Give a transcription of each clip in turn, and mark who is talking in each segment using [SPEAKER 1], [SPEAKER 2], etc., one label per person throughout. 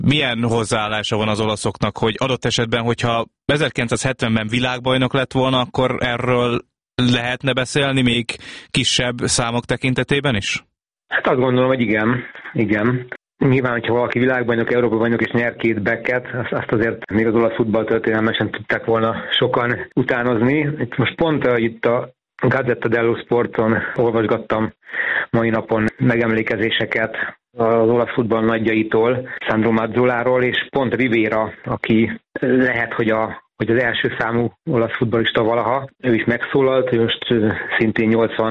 [SPEAKER 1] milyen hozzáállása van az olaszoknak, hogy adott esetben, hogyha 1970-ben világbajnok lett volna, akkor erről lehetne beszélni még kisebb számok tekintetében is?
[SPEAKER 2] Hát azt gondolom, hogy igen. Nyilván, hogyha valaki világbajnok, Európa bajnok és nyer 2 backet, azt azért még az olasz futball történelmen sem tudták volna sokan utánozni. Itt most pont itt a Gazzetta dello Sporton olvasgattam mai napon megemlékezéseket az olasz futball nagyjaitól, Sandro Mazzoláról, és pont Rivera, aki lehet, hogy az első számú olasz futballista valaha, ő is megszólalt, ő most szintén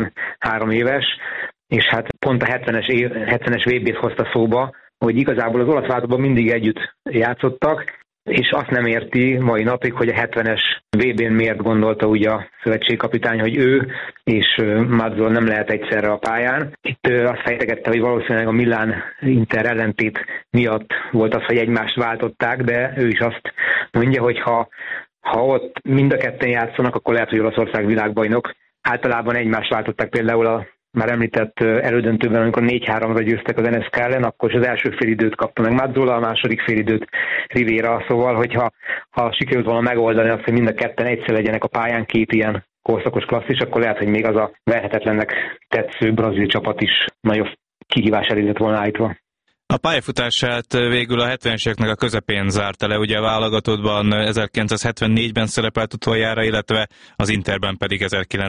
[SPEAKER 2] 83 éves, és hát pont a 70-es VB-t hozta szóba, hogy igazából az olasz váltóban mindig együtt játszottak, és azt nem érti mai napig, hogy a 70-es VB-n miért gondolta úgy a szövetségkapitány, hogy ő és Mazzola nem lehet egyszerre a pályán. Itt azt fejtegette, hogy valószínűleg a Milán-Inter ellentét miatt volt az, hogy egymást váltották, de ő is azt mondja, hogy ha ott mind a ketten játszanak, akkor lehet, hogy Olaszország világbajnok. Általában egymást váltották például a már említett elődöntőben, amikor 4-3-ra győztek az NSK ellen, akkor az első félidőt kapta meg Mazzola, a második félidőt Rivera, szóval, hogyha sikerült volna megoldani azt, hogy mind a ketten egyszer legyenek a pályán, 2 ilyen korszakos klasszis, akkor lehet, hogy még az a verhetetlennek tetsző brazil csapat is nagyobb kihívás elé lett volna állítva.
[SPEAKER 1] A pályafutását végül a 70-es éveknek a közepén zárta le, ugye a válogatottban 1974-ben szerepelt utoljára, illetve az Interben pedig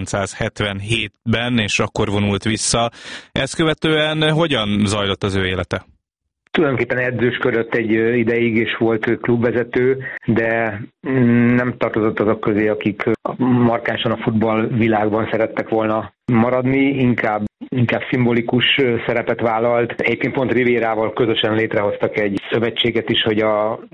[SPEAKER 1] 1977-ben, és akkor vonult vissza. Ezt követően hogyan zajlott az ő élete?
[SPEAKER 2] Tulajdonképpen edzősködött egy ideig, és volt klubvezető, de nem tartozott azok közé, akik markánsan a futball világban szerettek volna maradni, inkább szimbolikus szerepet vállalt. Egyébként pont Riverával közösen létrehoztak egy szövetséget is, hogy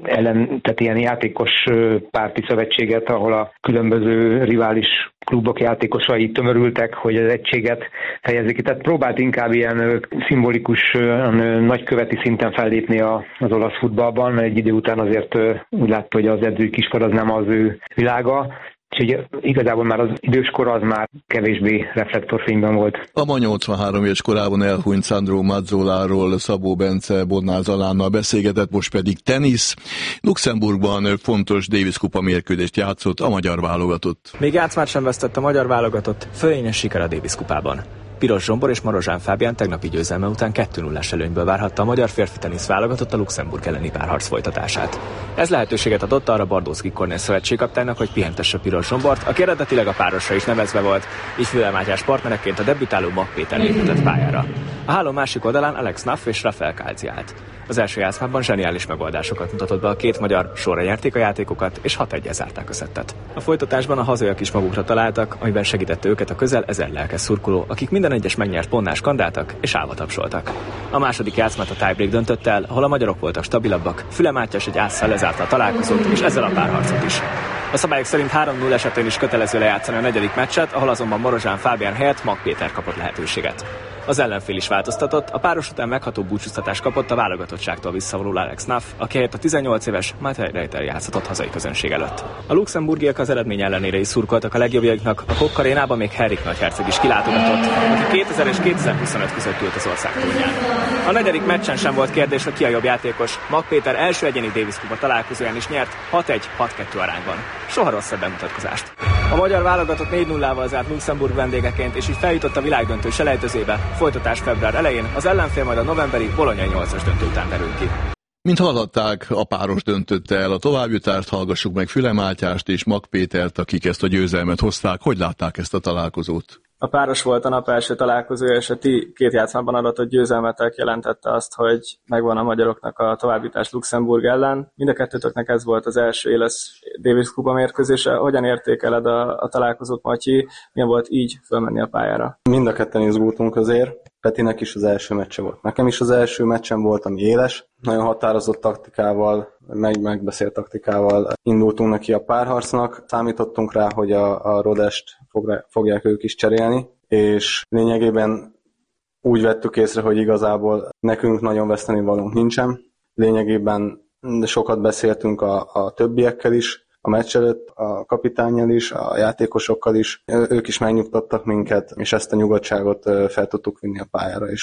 [SPEAKER 2] tehát ilyen játékos párti szövetséget, ahol a különböző rivális klubok játékosai tömörültek, hogy az egységet fejezik ki. Tehát próbált inkább ilyen szimbolikus, nagyköveti szinten fellépni az olasz futballban, mert egy idő után azért úgy látta, hogy az edzői kiskor az nem az ő világa. Úgyhogy igazából már az időskor az már kevésbé reflektorfényben volt.
[SPEAKER 3] A ma 83 éves korában elhunyt Sandro Mazzoláról Szabó Bence Bodnár Zalánnal beszélgetett, most pedig tenisz. Luxemburgban fontos Davis Kupa mérkőzést játszott a magyar válogatott.
[SPEAKER 4] Még játszmát sem vesztett a magyar válogatott, fölényes siker a Davis Kupában. Piros Zsombor és Marozsán Fábián tegnapi győzelme után 2-0-ás előnyből várhatta a magyar férfi tenisz válogatott a Luxemburg elleni párharc folytatását. Ez lehetőséget adott arra Bardószky Kornél szövetségkapitánynak, hogy pihentesse Piros Zsombort, aki eredetileg a párosra is nevezve volt, így Füle Mátyás partnereként a debütáló Mag Péter léptetett pályára. A háló másik oldalán Alex Naff és Rafael Kálci állt. Az első játszmában zseniális megoldásokat mutatott be a két magyar, sorra nyerték a játékokat, és 6-1-el zárták a szettet. A folytatásban a hazaiak is magukra találtak, amiben segítette őket a közel 1000 lelkes szurkoló, akik minden egyes megnyert pontnál skandáltak és állva tapsoltak. A második játszmát a tiebreak döntött el, ahol a magyarok voltak stabilabbak, Füle Mátyás egy ásszal lezárta a találkozót, és ezzel a párharcot is. A szabályok szerint 3-0 esetén is kötelező lejátszani a negyedik meccset, ahol azonban Marozsán Fábián helyett Mag Péter kapott lehetőséget. Az ellenfél is változtatott, a páros után megható búcsúztatást kapott a válogatottságtól visszavonuló Alex Naff, aki helyett a 18 éves Matej Reiter játszhatott hazai közönség előtt. A luxemburgiak az eredmény ellenére is szurkoltak a legjobbjaiknak, a Kok arénában még Henrik nagyherceg is kilátogatott, aki 2000 és 2025 között ült az ország tornyán. A negyedik meccsen sem volt kérdés, hogy ki a jobb játékos. Mag Péter első egyéni Davis Kupa találkozóján is nyert 6-1-6-2 arányban. Soha rosszabb bemutatkozást. A magyar válogatott 4-0-val zárt Luxemburg vendégeként, és így feljutott a világdöntő selejtezőbe. Folytatás február elején, az ellenfél majd a novemberi bolonyai 8-as döntő után derül ki.
[SPEAKER 3] Mint hallhatták, a páros döntötte el a továbbjutást, hallgassuk meg Füle Mátyást és Mag Pétert, akik ezt a győzelmet hozták. Hogy látták ezt a találkozót?
[SPEAKER 4] A páros volt a nap első találkozója, és a két játszmában adatott győzelmetek jelentette azt, hogy megvan a magyaroknak a továbbjutás Luxemburg ellen. Mind a kettőtöknek ez volt az első éles Davis Kupa mérkőzése. Hogyan értékeled a találkozót, Matyi? Milyen volt így fölmenni a pályára?
[SPEAKER 5] Mind a ketten izgultunk azért. Petinek is az első meccse volt. Nekem is az első meccsem volt, ami éles. Nagyon határozott taktikával, megbeszélt taktikával indultunk neki a párharcnak. Számítottunk rá, hogy a Rodest fogják ők is cserélni, és lényegében úgy vettük észre, hogy igazából nekünk nagyon vesztenivalónk nincsen. Lényegében sokat beszéltünk a többiekkel is, a meccs előtt a kapitánnyal is, a játékosokkal is. Ők is megnyugtattak minket, és ezt a nyugodtságot fel tudtuk vinni a pályára, és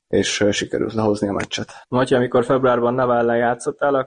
[SPEAKER 5] és sikerült lehozni a meccset.
[SPEAKER 4] Matyi, amikor februárban Navállal játszottál,